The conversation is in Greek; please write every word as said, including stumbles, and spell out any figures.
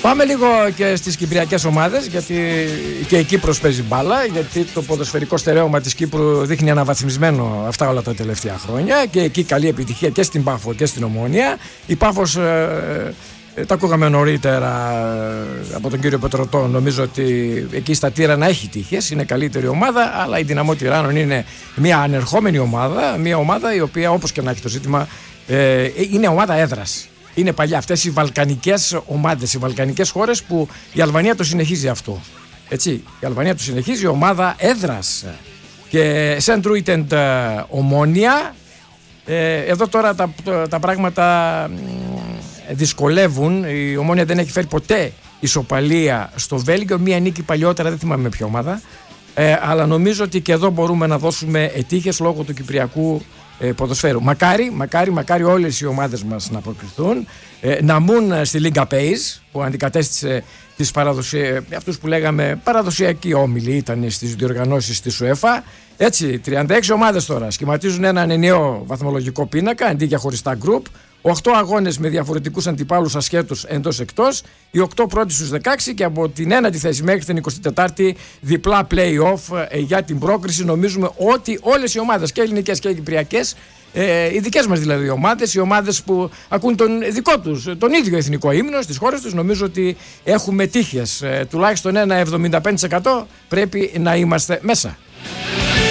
Πάμε λίγο και στις κυπριακές ομάδες, γιατί και η Κύπρος παίζει μπάλα, γιατί το ποδοσφαιρικό στερέωμα της Κύπρου δείχνει αναβαθμισμένο αυτά όλα τα τελευταία χρόνια και εκεί καλή επιτυχία και στην Πάφο και στην Ομόνοια. Η Πάφος, ε, ε, τα ακούγαμε νωρίτερα ε, από τον κύριο Πετρωτό, νομίζω ότι εκεί στα Τύρανα έχει τύχες, είναι καλύτερη ομάδα, αλλά η Δυναμό Τυράννων είναι μια ανερχόμενη ομάδα, μια ομάδα η οποία, όπως και να έχει το ζήτημα, ε, είναι ομάδα έδρας. Είναι παλιά αυτές οι βαλκανικές ομάδες, οι βαλκανικές χώρες που η Αλβανία το συνεχίζει αυτό. Έτσι, η Αλβανία το συνεχίζει, η ομάδα έδρας. Και Σεντρούιτεντ Ομόνοια, ε, εδώ τώρα τα, τα πράγματα δυσκολεύουν. Η Ομόνοια δεν έχει φέρει ποτέ ισοπαλία στο Βέλγιο, μία νίκη παλιότερα, δεν θυμάμαι με ποια ομάδα. Ε, αλλά νομίζω ότι και εδώ μπορούμε να δώσουμε ετύχες λόγω του κυπριακού ε, ποδοσφαίρου. Μακάρι, μακάρι, μακάρι όλες οι ομάδες μας να προκριθούν, ε, να μπουν στη Λίγκα Pace που αντικατέστησε τις παραδοσια... αυτούς που λέγαμε παραδοσιακοί όμιλοι ήταν στις διοργανώσεις της UEFA. Έτσι, τριάντα έξι ομάδες τώρα σχηματίζουν έναν ενιαίο βαθμολογικό πίνακα αντί για χωριστά γκρουπ. οκτώ αγώνες με διαφορετικούς αντιπάλους ασχέτως εντός εκτός, οι οκτώ πρώτοι στους δεκαέξι και από την ένατη θέση μέχρι την εικοστή τέταρτη διπλά play-off ε, για την πρόκριση. Νομίζουμε ότι όλες οι ομάδες, και ελληνικές και κυπριακές, ε, οι δικές μας δηλαδή ομάδες, οι ομάδες που ακούν τον δικό τους, τον ίδιο εθνικό ύμνο στις χώρες τους, νομίζω ότι έχουμε τύχες. Ε, τουλάχιστον ένα εβδομήντα πέντε τοις εκατό πρέπει να είμαστε μέσα.